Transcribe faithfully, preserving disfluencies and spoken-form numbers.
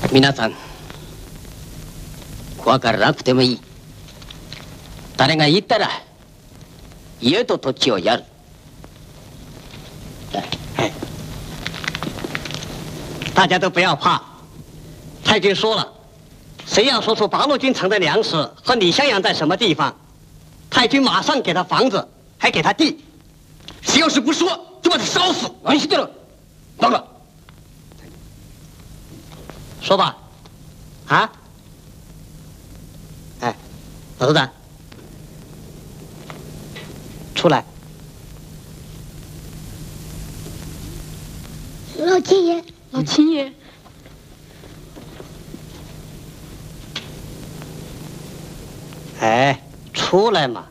皆さん、怖がらなくてもいい。誰が言ったら家と土地をやる。 大家都不要怕，太君说了，谁要说出八路军城的粮食和李襄阳在什么地方，太君马上给他房子，还给他地。谁要是不说，就把他烧死。 安心的了，报告。 说吧，啊？哎，老头子，出来。 老秦爷， 老秦爷， 哎，出来嘛！